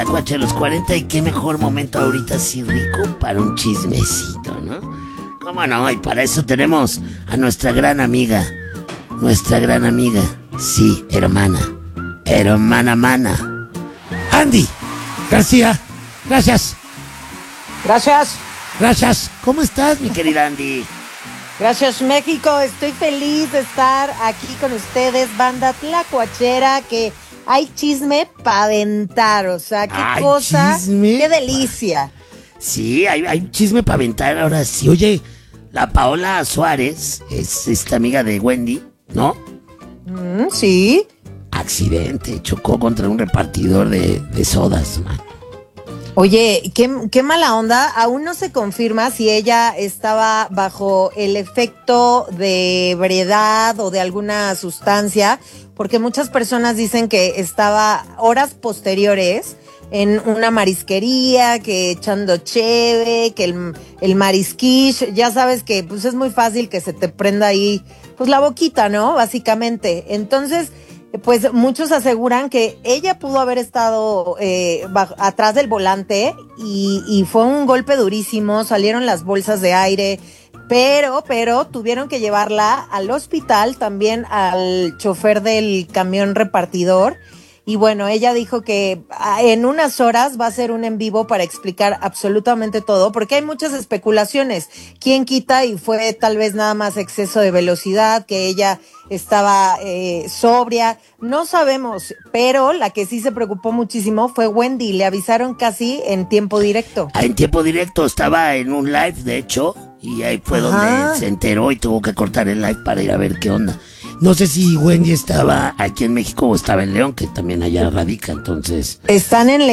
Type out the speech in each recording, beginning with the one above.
Tlacuache de los 40 y qué mejor momento ahorita así rico para un chismecito, ¿no? ¿Cómo no? Y para eso tenemos a nuestra gran amiga, sí, hermana mana, Andy García. Gracias. ¿Cómo estás, mi querida Andy? Gracias, México. Estoy feliz de estar aquí con ustedes, banda tlacuachera, que hay chisme para aventar. O sea, qué cosa, qué delicia. Sí, hay chisme para aventar ahora sí. Oye, la Paola Suárez es esta amiga de Wendy, ¿no? Sí. Accidente, chocó contra un repartidor de sodas, man. Oye, qué mala onda. Aún no se confirma si ella estaba bajo el efecto de ebriedad o de alguna sustancia, porque muchas personas dicen que estaba horas posteriores en una marisquería, que echando cheve, que el marisquish, ya sabes que pues es muy fácil que se te prenda ahí pues la boquita, ¿no? Básicamente. Entonces, pues muchos aseguran que ella pudo haber estado atrás del volante y fue un golpe durísimo, salieron las bolsas de aire, pero tuvieron que llevarla al hospital, también al chofer del camión repartidor. Y bueno, ella dijo que en unas horas va a hacer un en vivo para explicar absolutamente todo, porque hay muchas especulaciones. ¿Quién quita y fue tal vez nada más exceso de velocidad, que ella estaba sobria? No sabemos, pero la que sí se preocupó muchísimo fue Wendy. Le avisaron casi en tiempo directo. En tiempo directo, estaba en un live, de hecho, y ahí fue donde se enteró y tuvo que cortar el live para ir a ver qué onda. No sé si Wendy estaba aquí en México o estaba en León, que también allá radica, entonces. Estaban en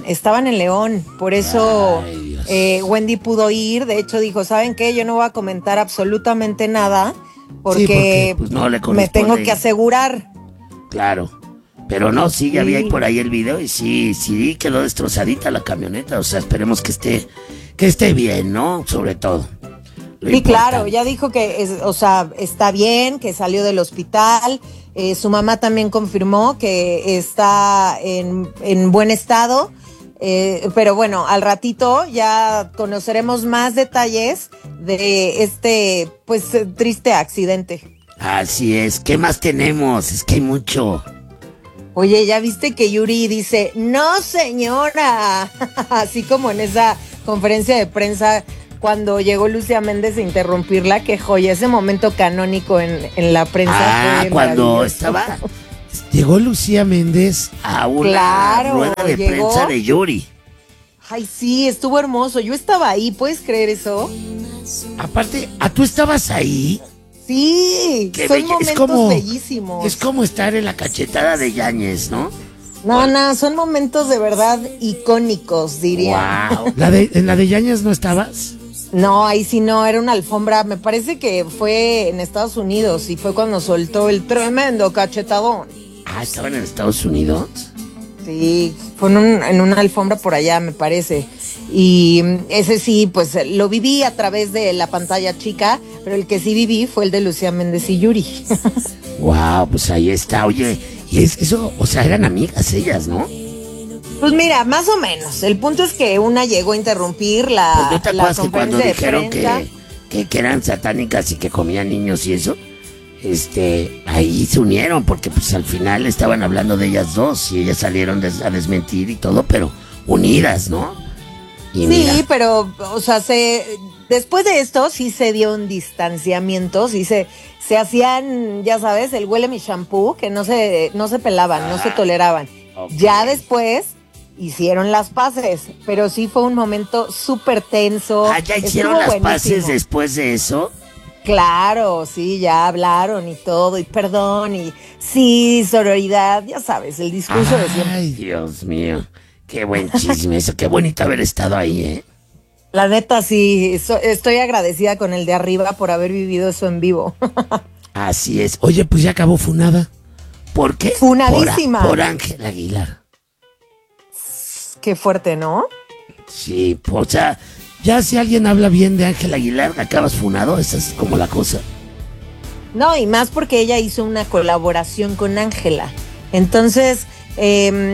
León, por eso Wendy pudo ir. De hecho dijo, ¿saben qué? Yo no voy a comentar absolutamente nada porque pues, no le me tengo que asegurar. Claro, pero no, sí, ya vi ahí por ahí el video y sí quedó destrozadita la camioneta, o sea, esperemos que esté bien, ¿no? Sobre todo. Sí, claro, ya dijo que, está bien, que salió del hospital. Su mamá también confirmó que está en buen estado. Pero bueno, al ratito ya conoceremos más detalles de este, pues, triste accidente. Así es, ¿qué más tenemos? Es que hay mucho. Oye, ¿ya viste que Yuri dice, no señora? Así como en esa conferencia de prensa cuando llegó Lucía Méndez a interrumpirla, qué joya, ese momento canónico en la prensa. Cuando llegó Lucía Méndez a una rueda de prensa de Yuri. Ay, sí, estuvo hermoso, yo estaba ahí, ¿puedes creer eso? Aparte, ¿tú estabas ahí? Sí, son momentos bellísimos. Es como estar en la cachetada de Yáñez, ¿no? No, son momentos de verdad icónicos, diría. Wow. ¿En la de Yáñez no estabas? No, ahí sí no, era una alfombra, me parece que fue en Estados Unidos y fue cuando soltó el tremendo cachetadón. ¿Estaban en Estados Unidos? Sí, fue en una alfombra por allá, me parece. Y ese sí, pues lo viví a través de la pantalla chica, pero el que sí viví fue el de Lucía Méndez y Yuri. Wow, pues ahí está, oye, y eso, o sea, eran amigas ellas, ¿no? Pues mira, más o menos. El punto es que una llegó a interrumpir la ¿No te acuerdas que cuando dijeron prensa? que eran satánicas y que comían niños y eso? Ahí se unieron porque pues al final estaban hablando de ellas dos y ellas salieron a desmentir y todo, pero unidas, ¿no? Y sí, mira. Pero, o sea, después de esto sí se dio un distanciamiento, sí se hacían, ya sabes, el huele mi shampoo, que no se pelaban, no se toleraban. Okay. Ya después hicieron las paces, pero sí fue un momento súper tenso. ¿Ya hicieron las paces después de eso? Claro, sí, ya hablaron y todo, y perdón, y sí, sororidad, ya sabes, el discurso de siempre. Ay, Dios mío, qué buen chisme eso, qué bonito haber estado ahí, ¿eh? La neta, sí, estoy agradecida con el de arriba por haber vivido eso en vivo. Así es. Oye, pues ya acabó funada. ¿Por qué? Funadísima. Por Ángela Aguilar. Qué fuerte, ¿no? Sí, o sea, ya si alguien habla bien de Ángela Aguilar, acabas funado, esa es como la cosa. No, y más porque ella hizo una colaboración con Ángela. Entonces,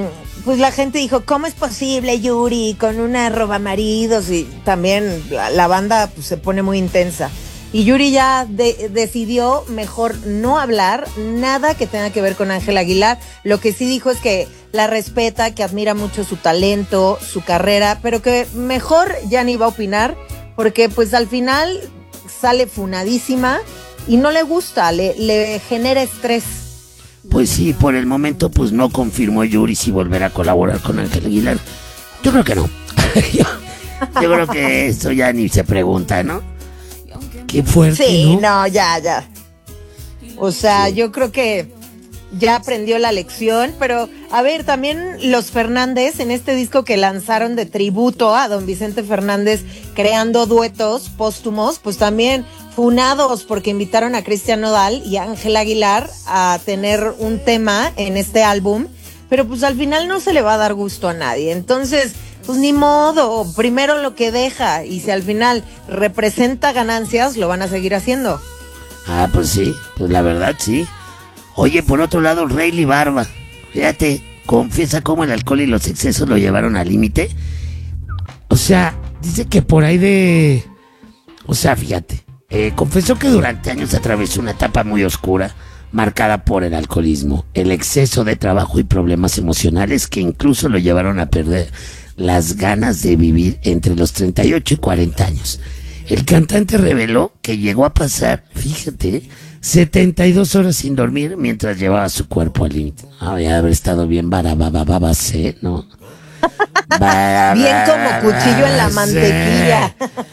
pues la gente dijo, ¿cómo es posible, Yuri, con una roba maridos? Y también la banda pues, se pone muy intensa. Y Yuri ya decidió mejor no hablar nada que tenga que ver con Ángela Aguilar. Lo que sí dijo es que la respeta, que admira mucho su talento, su carrera, pero que mejor ya ni va a opinar, porque pues al final sale funadísima y no le gusta, le genera estrés. Pues sí, por el momento pues no confirmó Yuri si volverá a colaborar con Ángela Aguilar. Yo creo que no. yo creo que eso ya ni se pregunta, ¿no? Qué fuerte, sí, ¿no? Ya. O sea, sí. Yo creo que ya aprendió la lección, pero a ver, también los Fernández en este disco que lanzaron de tributo a don Vicente Fernández, creando duetos póstumos, pues también funados porque invitaron a Cristian Nodal y a Ángela Aguilar a tener un tema en este álbum, pero pues al final no se le va a dar gusto a nadie, entonces pues ni modo, primero lo que deja, y si al final representa ganancias, lo van a seguir haciendo. Ah, pues sí, pues la verdad sí. Oye, por otro lado, Rayleigh Barba, fíjate, confiesa cómo el alcohol y los excesos lo llevaron al límite. O sea, dice que por ahí de... O sea, fíjate, confesó que durante años atravesó una etapa muy oscura, marcada por el alcoholismo, el exceso de trabajo y problemas emocionales que incluso lo llevaron a perder las ganas de vivir entre los 38 y 40 años. El cantante reveló que llegó a pasar, fíjate, 72 horas sin dormir mientras llevaba su cuerpo al límite. Había haber estado bien barababababacé, ¿no? Bien como cuchillo en la mantequilla.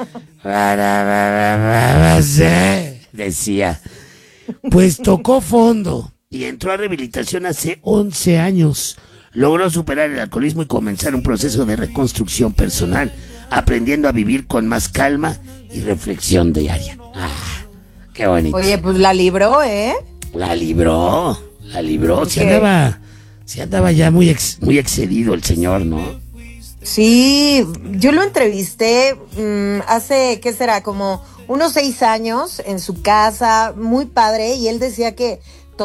Barababababacé, decía. Pues tocó fondo y entró a rehabilitación hace 11 años. Logró superar el alcoholismo y comenzar un proceso de reconstrucción personal, aprendiendo a vivir con más calma y reflexión diaria. Ah, qué bonito. Oye, pues la libró, ¿eh? La libró. Se andaba ya muy excedido el señor, ¿no? Sí, yo lo entrevisté hace, ¿qué será? Como unos 6 años en su casa, muy padre, y él decía que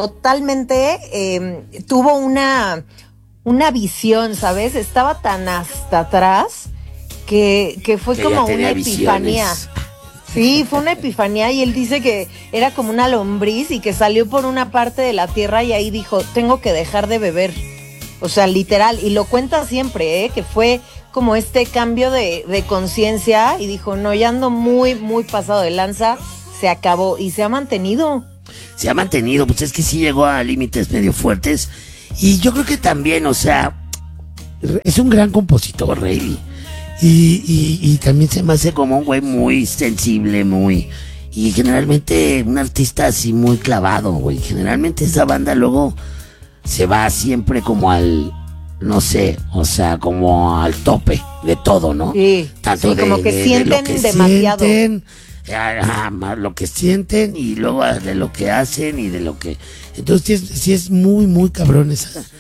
totalmente tuvo una visión, ¿sabes? Estaba tan hasta atrás que fue que como una epifanía. Visiones. Sí, fue una epifanía y él dice que era como una lombriz y que salió por una parte de la tierra y ahí dijo, tengo que dejar de beber. O sea, literal, y lo cuenta siempre, que fue como este cambio de conciencia y dijo, no, ya ando muy, muy pasado de lanza, se acabó y se ha mantenido. Se ha mantenido, pues es que sí llegó a límites medio fuertes. Y yo creo que también, o sea, es un gran compositor, Rayleigh. Y también se me hace como un güey muy sensible, y generalmente un artista así muy clavado, güey. Generalmente esa banda luego se va siempre como al, no sé, o sea, como al tope de todo, ¿no? Sí, tanto sí, como que sienten de demasiado. Lo que sienten y luego de lo que hacen y de lo que... Entonces sí es muy, muy cabrón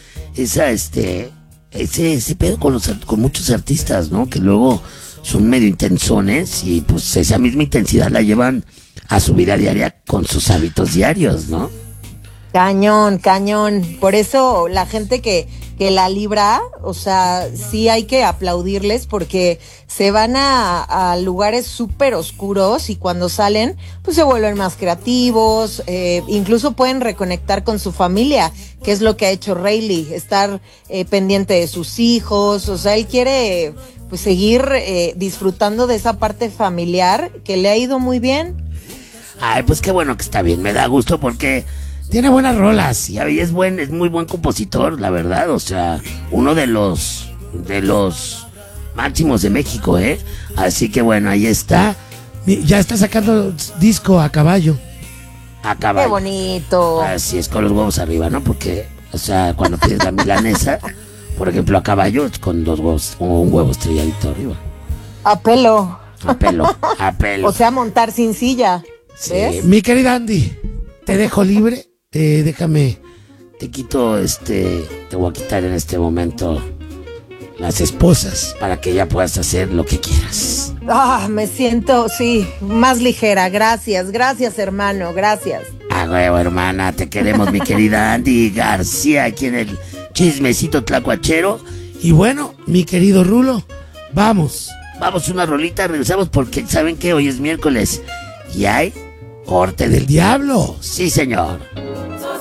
ese pedo con muchos artistas, ¿no? Que luego son medio intensones y pues esa misma intensidad la llevan a su vida diaria con sus hábitos diarios, ¿no? Cañón. Por eso la gente que la libra, o sea, sí hay que aplaudirles porque se van a lugares súper oscuros y cuando salen, pues se vuelven más creativos, incluso pueden reconectar con su familia, que es lo que ha hecho Rayleigh, estar pendiente de sus hijos, o sea, él quiere pues seguir disfrutando de esa parte familiar que le ha ido muy bien. Ay, pues qué bueno que está bien, me da gusto porque tiene buenas rolas y es muy buen compositor, la verdad, o sea, uno de los máximos de México, ¿eh? Así que bueno, ahí está. Ya está sacando disco a caballo. A caballo. Qué bonito. Así es, con los huevos arriba, ¿no? Porque, o sea, cuando pides la milanesa, por ejemplo, a caballo, es con 2 huevos, o un huevo estrelladito arriba. A pelo. A pelo. O sea, montar sin silla. Sí. Mi querida Andy, te dejo libre. Déjame, te quito te voy a quitar en este momento las esposas para que ya puedas hacer lo que quieras. Me siento, sí, más ligera. Gracias, hermano, gracias. Huevo, hermana, te queremos, mi querida Andy García, aquí en el Chismecito Tlacuachero. Y bueno, mi querido Rulo, vamos una rolita, regresamos porque saben que hoy es miércoles y hay corte del diablo. Sí, señor.